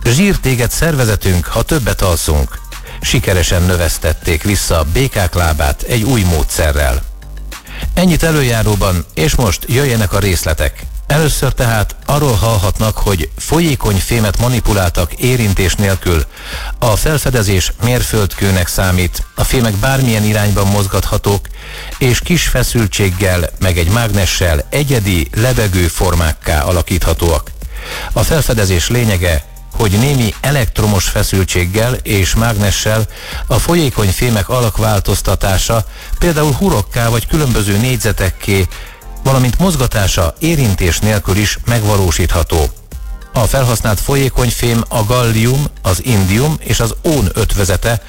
Zsírtéget szervezetünk, ha többet alszunk. Sikeresen növesztették vissza a békák lábát egy új módszerrel. Ennyit előjáróban, és most jöjjenek a részletek. Először tehát arról hallhatnak, hogy folyékony fémet manipuláltak érintés nélkül. A felfedezés mérföldkőnek számít, a fémek bármilyen irányban mozgathatók, és kis feszültséggel, meg egy mágnessel egyedi, lebegő formákká alakíthatóak. A felfedezés lényege, hogy némi elektromos feszültséggel és mágnessel a folyékony fémek alakváltoztatása, például hurokká vagy különböző négyzetekké, valamint mozgatása érintés nélkül is megvalósítható. A felhasznált folyékony fém a gallium, az indium és az ón ötvözete,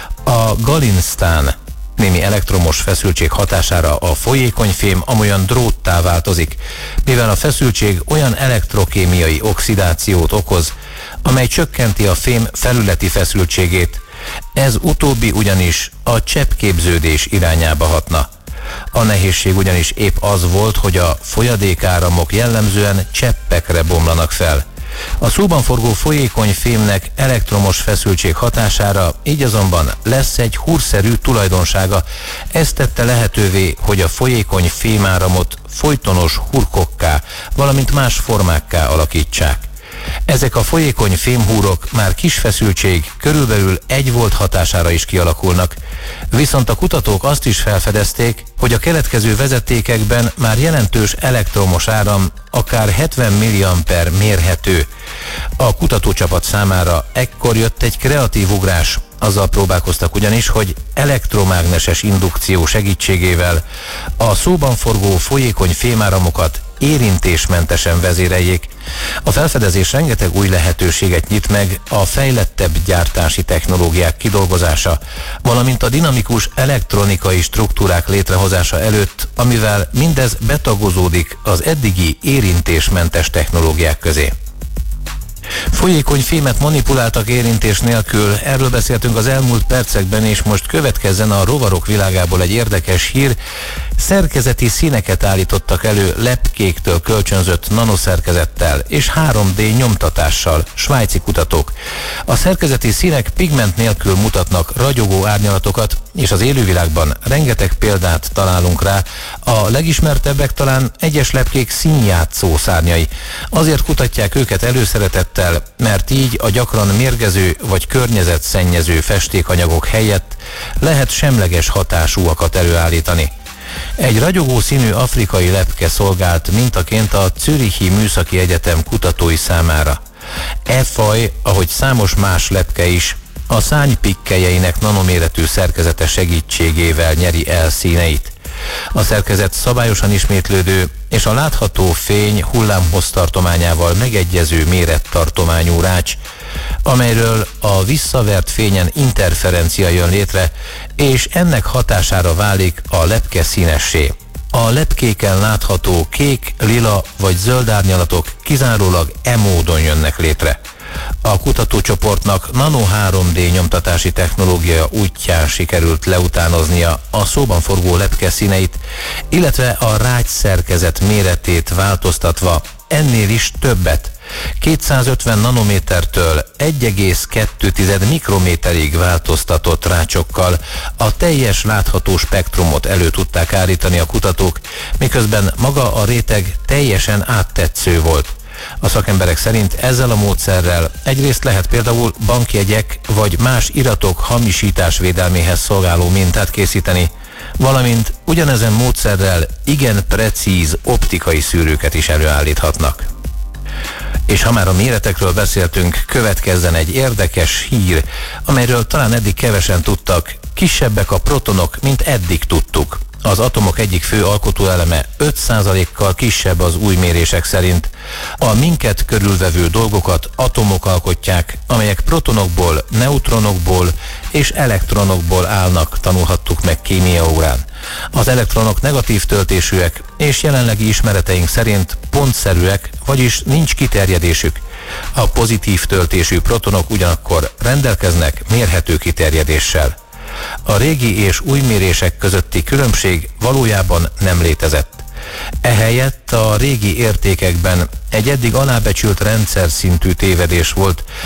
a galinsztán. Némi elektromos feszültség hatására a folyékony fém amolyan dróttá változik, mivel a feszültség olyan elektrokémiai oxidációt okoz, amely csökkenti a fém felületi feszültségét. Ez utóbbi ugyanis a cseppképződés irányába hatna. A nehézség ugyanis épp az volt, hogy a folyadékáramok jellemzően cseppekre bomlanak fel. A szóban forgó folyékony fémnek elektromos feszültség hatására így azonban lesz egy húrszerű tulajdonsága. Ez tette lehetővé, hogy a folyékony fémáramot folytonos hurkokká, valamint más formákká alakítsák. Ezek a folyékony fémhúrok már kis feszültség, körülbelül 1 volt hatására is kialakulnak, viszont a kutatók azt is felfedezték, hogy a keletkező vezetékekben már jelentős elektromos áram, akár 70 milliamper mérhető. A kutatócsapat számára ekkor jött egy kreatív ugrás. Azzal próbálkoztak ugyanis, hogy elektromágneses indukció segítségével a szóban forgó folyékony fémáramokat érintésmentesen vezéreljék. A felfedezés rengeteg új lehetőséget nyit meg a fejlettebb gyártási technológiák kidolgozása, valamint a dinamikus elektronikai struktúrák létrehozása előtt, amivel mindez betagozódik az eddigi érintésmentes technológiák közé. Folyékony fémet manipuláltak érintés nélkül, erről beszéltünk az elmúlt percekben, és most következzen a rovarok világából egy érdekes hír. Szerkezeti színeket állítottak elő lepkéktől kölcsönzött nanoszerkezettel és 3D nyomtatással svájci kutatók. A szerkezeti színek pigment nélkül mutatnak ragyogó árnyalatokat, és az élővilágban rengeteg példát találunk rá. A legismertebbek talán egyes lepkék színjátszó szárnyai. Azért kutatják őket előszeretettel, mert így a gyakran mérgező vagy környezetszennyező festékanyagok helyett lehet semleges hatásúakat előállítani. Egy ragyogó színű afrikai lepke szolgált mintaként a Zürichi Műszaki Egyetem kutatói számára. E faj, ahogy számos más lepke is, a szárnypikkelyeinek nanoméretű szerkezete segítségével nyeri el színeit. A szerkezet szabályosan ismétlődő, és a látható fény hullámhossztartományával megegyező mérettartományú rács, amelyről a visszavert fényen interferencia jön létre, és ennek hatására válik a lepke színessé. A lepkéken látható kék, lila vagy zöld árnyalatok kizárólag e módon jönnek létre. A kutatócsoportnak nano 3D nyomtatási technológia útján sikerült leutánoznia a szóban forgó lepke színeit, illetve a rács szerkezet méretét változtatva ennél is többet. 250 nanométertől 1,2 mikrométerig változtatott rácsokkal a teljes látható spektrumot elő tudták állítani a kutatók, miközben maga a réteg teljesen áttetsző volt. A szakemberek szerint ezzel a módszerrel egyrészt lehet például bankjegyek vagy más iratok hamisítás védelméhez szolgáló mintát készíteni, valamint ugyanezen módszerrel igen precíz optikai szűrőket is előállíthatnak. És ha már a méretekről beszéltünk, következzen egy érdekes hír, amelyről talán eddig kevesen tudtak. Kisebbek a protonok, mint eddig tudtuk. Az atomok egyik fő alkotóeleme 5%-kal kisebb az új mérések szerint. A minket körülvevő dolgokat atomok alkotják, amelyek protonokból, neutronokból és elektronokból állnak, tanulhattuk meg kémia órán. Az elektronok negatív töltésűek, és jelenlegi ismereteink szerint pontszerűek, vagyis nincs kiterjedésük. A pozitív töltésű protonok ugyanakkor rendelkeznek mérhető kiterjedéssel. A régi és új mérések közötti különbség valójában nem létezett. Ehelyett a régi értékekben egy eddig alábecsült rendszer szintű tévedés volt,